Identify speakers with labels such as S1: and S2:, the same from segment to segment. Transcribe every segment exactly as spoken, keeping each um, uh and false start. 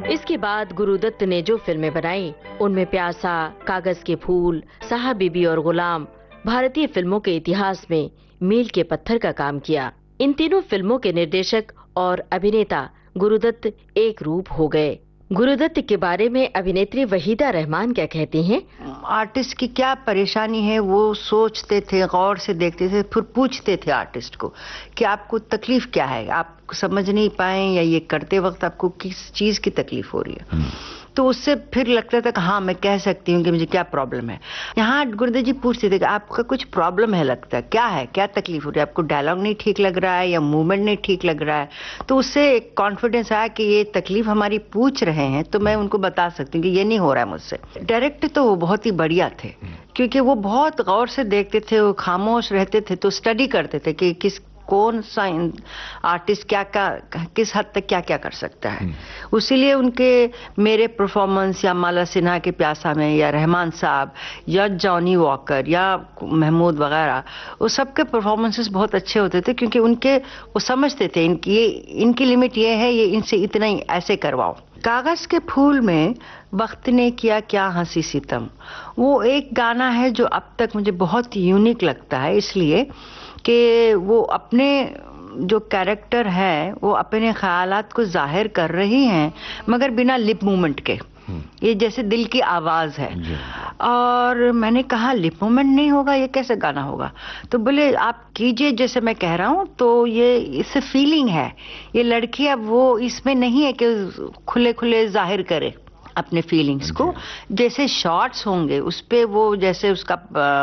S1: इसके बाद गुरुदत्त ने जो फिल्में बनाई उनमें प्यासा, कागज के फूल, साहब बीबी और गुलाम भारतीय फिल्मों के इतिहास में मील के पत्थर का काम किया। इन तीनों फिल्मों के निर्देशक और अभिनेता गुरुदत्त एक रूप हो गए। गुरुदत्त के बारे में अभिनेत्री वहीदा रहमान क्या कहती हैं?
S2: आर्टिस्ट की क्या परेशानी है वो सोचते थे, गौर से देखते थे, फिर पूछते थे आर्टिस्ट को कि आपको तकलीफ क्या है, आप समझ नहीं पाए या ये करते वक्त आपको किस चीज की तकलीफ हो रही है। तो उससे फिर लगता था कि हाँ मैं कह सकती हूँ कि मुझे क्या प्रॉब्लम है। यहाँ गुरुदत्त जी पूछते थे कि आपका कुछ प्रॉब्लम है, लगता है क्या है, क्या तकलीफ हो रही है, आपको डायलॉग नहीं ठीक लग रहा है या मूवमेंट नहीं ठीक लग रहा है। तो उससे एक कॉन्फिडेंस आया कि ये तकलीफ हमारी पूछ रहे हैं तो मैं उनको बता सकती हूँ कि ये नहीं हो रहा है मुझसे। डायरेक्ट तो वो बहुत ही बढ़िया थे क्योंकि वो बहुत गौर से देखते थे, वो खामोश रहते थे, तो स्टडी करते थे कि किस कौन सा आर्टिस्ट क्या क्या किस हद तक क्या क्या कर सकता है। उसीलिए उनके मेरे परफॉर्मेंस या माला सिन्हा के प्यासा में या रहमान साहब या जॉनी वॉकर या महमूद वगैरह, वो सबके परफॉर्मेंसेस बहुत अच्छे होते थे क्योंकि उनके वो समझते थे इनकी ये इनकी लिमिट ये है, ये इनसे इतना ही ऐसे करवाओ। कागज के फूल में वक्त ने किया क्या हंसी सितम, वो एक गाना है जो अब तक मुझे बहुत यूनिक लगता है, इसलिए कि वो अपने जो कैरेक्टर है वो अपने ख्यालात को जाहिर कर रही हैं मगर बिना लिप मूवमेंट के। ये जैसे दिल की आवाज है। और मैंने कहा लिप मूवमेंट नहीं होगा, ये कैसे गाना होगा? तो बोले आप कीजिए जैसे मैं कह रहा हूँ। तो ये इससे फीलिंग है, ये लड़की अब वो इसमें नहीं है कि खुले खुले जाहिर करे अपने फीलिंग्स को। जैसे शॉट्स होंगे उस पे वो जैसे उसका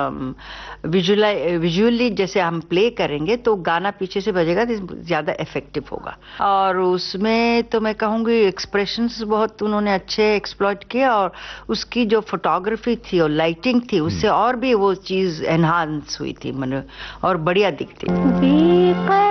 S2: विजुअली विजुअली जैसे हम प्ले करेंगे तो गाना पीछे से बजेगा तो ज्यादा इफेक्टिव होगा। और उसमें तो मैं कहूँगी एक्सप्रेशंस बहुत उन्होंने अच्छे एक्सप्लॉइट किए और उसकी जो फोटोग्राफी थी और लाइटिंग थी उससे और भी वो चीज एनहांस हुई थी मन और बढ़िया दिखती।